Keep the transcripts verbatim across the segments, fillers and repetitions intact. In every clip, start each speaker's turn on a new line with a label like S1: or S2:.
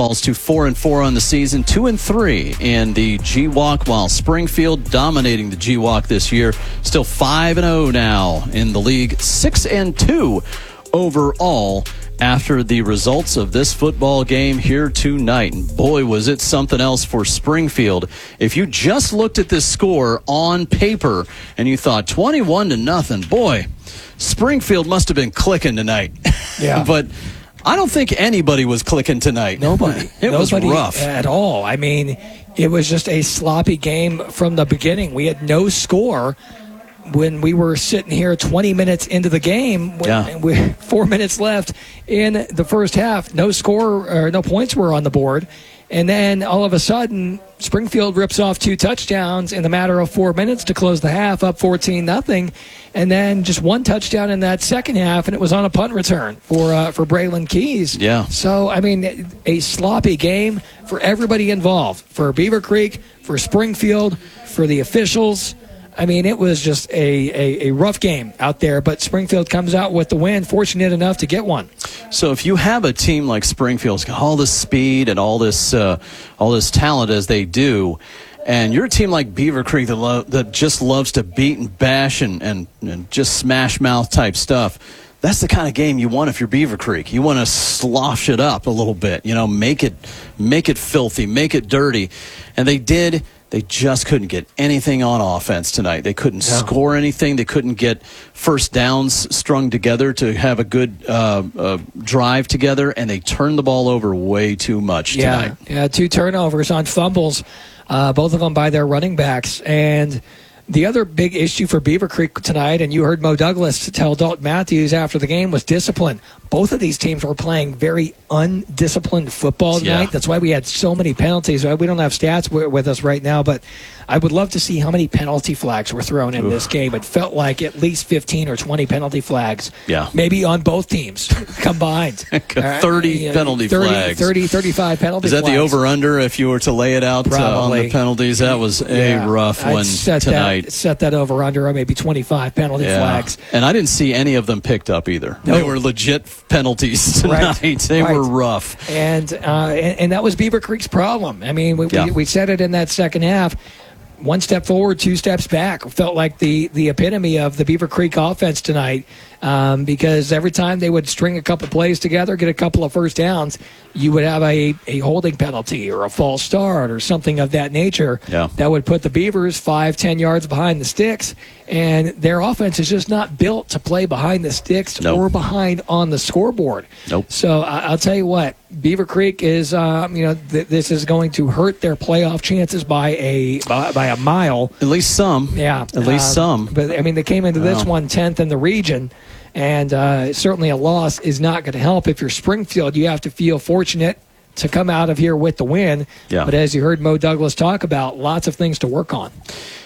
S1: falls to four and four on the season, two and three in the G WAC, while Springfield dominating the G WAC this year, still five and zero now in the league, six and two overall after the results of this football game here tonight. And boy, was it something else for Springfield. If you just looked at this score on paper and you thought twenty-one to nothing, boy, Springfield must have been clicking tonight.
S2: Yeah.
S1: But I don't think anybody was clicking tonight.
S2: Nobody.
S1: It
S2: Nobody
S1: was rough.
S2: At all. I mean, it was just a sloppy game from the beginning. We had no score when we were sitting here twenty minutes into the game. When,
S1: yeah.
S2: we, four minutes left in the first half. No score or no points were on the board. And then all of a sudden, Springfield rips off two touchdowns in the matter of four minutes to close the half, up fourteen nothing. And then just one touchdown in that second half, and it was on a punt return for uh, for Braylon Keys.
S1: Yeah. So,
S2: I mean, a sloppy game for everybody involved, for Beaver Creek, for Springfield, for the officials. I mean, it was just a, a, a rough game out there, but Springfield comes out with the win, fortunate enough to get one.
S1: So if you have a team like Springfield's got all this speed and all this uh, all this talent as they do, and you're a team like Beaver Creek that, lo- that just loves to beat and bash and, and, and just smash mouth type stuff, that's the kind of game you want if you're Beaver Creek. You want to slosh it up a little bit, you know, make it make it filthy, make it dirty. And they did. They just couldn't get anything on offense tonight. They couldn't no. score anything. They couldn't get first downs strung together to have a good uh, uh, drive together, and they turned the ball over way too much
S2: yeah.
S1: tonight.
S2: Yeah, two turnovers on fumbles, uh, both of them by their running backs. And the other big issue for Beaver Creek tonight, and you heard Mo Douglas tell Dalton Matthews after the game, was discipline. Both of these teams were playing very undisciplined football tonight.
S1: Yeah.
S2: That's why we had so many penalties. We don't have stats with us right now, but I would love to see how many penalty flags were thrown in Oof. this game. It felt like at least fifteen or twenty penalty flags.
S1: Yeah.
S2: Maybe on both teams combined.
S1: thirty
S2: uh,
S1: penalty
S2: thirty,
S1: flags.
S2: thirty, thirty-five penalty
S1: flags. Is that
S2: flags.
S1: the over-under if you were to lay it out uh, on the penalties? That was a
S2: yeah.
S1: rough
S2: I'd
S1: one
S2: set
S1: tonight.
S2: That, set that over-under on maybe twenty-five penalty
S1: yeah.
S2: flags.
S1: And I didn't see any of them picked up either.
S2: No.
S1: They were legit penalties tonight.
S2: Right.
S1: They
S2: right.
S1: were rough.
S2: And, uh, and and that was Beaver Creek's problem. I mean, we,
S1: yeah.
S2: we, we said it in that second half. One step forward, two steps back. Felt like the, the epitome of the Beaver Creek offense tonight um, because every time they would string a couple plays together, get a couple of first downs, you would have a, a holding penalty or a false start or something of that nature
S1: yeah.
S2: that would put the Beavers five, ten yards behind the sticks. And their offense is just not built to play behind the sticks
S1: nope.
S2: or behind on the scoreboard.
S1: Nope.
S2: So uh, I'll tell you what, Beaver Creek is, um, you know, th- this is going to hurt their playoff chances by a by, by a mile.
S1: At least some.
S2: Yeah.
S1: At least
S2: uh,
S1: some.
S2: But, I mean, they came into this
S1: wow.
S2: one tenth in the region, and uh, certainly a loss is not going to help. If you're Springfield, you have to feel fortunate to come out of here with the win.
S1: Yeah.
S2: But as you heard Mo Douglas talk about, lots of things to work on.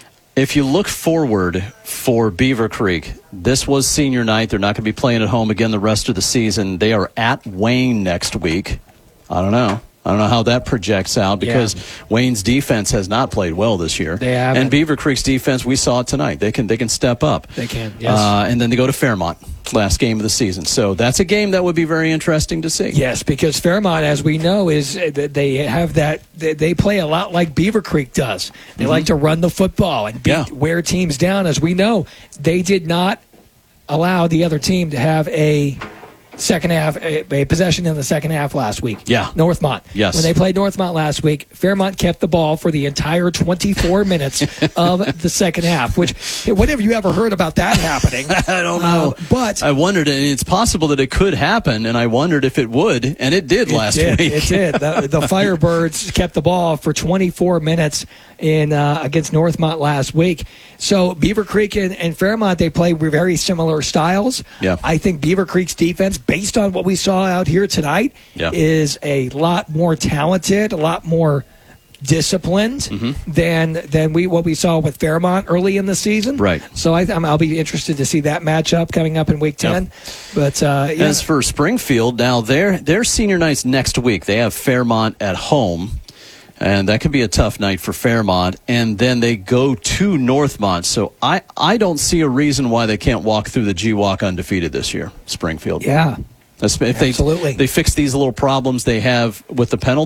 S1: If you look forward for Beaver Creek, this was senior night. They're not going to be playing at home again the rest of the season. They are at Wayne next week. I don't know. I don't know how that projects out because yeah. Wayne's defense has not played well this year.
S2: They haven't.
S1: And Beaver Creek's defense, we saw it tonight. They can they can step up.
S2: They can, yes.
S1: Uh, and then they go to Fairmont, last game of the season. So that's a game that would be very interesting to see.
S2: Yes, because Fairmont, as we know, is they have that they play a lot like Beaver Creek does. They mm-hmm. like to run the football and beat,
S1: yeah.
S2: wear teams down. As we know, they did not allow the other team to have a second half, a, a possession in the second half last week.
S1: Yeah.
S2: Northmont.
S1: Yes.
S2: When they played Northmont last week, Fairmont kept the ball for the entire twenty-four minutes of the second half, which, what have you ever heard about that happening?
S1: I don't know.
S2: Uh, but
S1: I wondered, and it's possible that it could happen, and I wondered if it would, and it did
S2: it
S1: last
S2: did,
S1: week.
S2: It did. The, the Firebirds kept the ball for twenty-four minutes in uh, against Northmont last week. So Beaver Creek and, and Fairmont, they play very similar styles.
S1: Yeah.
S2: I think Beaver Creek's defense, based on what we saw out here tonight,
S1: yeah.
S2: is a lot more talented, a lot more disciplined
S1: mm-hmm.
S2: than than we what we saw with Fairmont early in the season.
S1: Right.
S2: So I, I'm, I'll be interested to see that matchup coming up in Week ten.
S1: Yep.
S2: But uh, yeah.
S1: As for Springfield, now their their senior night's next week. They have Fairmont at home. And that could be a tough night for Fairmont. And then they go to Northmont. So I, I don't see a reason why they can't walk through the G WAC undefeated this year, Springfield.
S2: Yeah.
S1: If
S2: Absolutely.
S1: They, they fix these little problems they have with the penalty.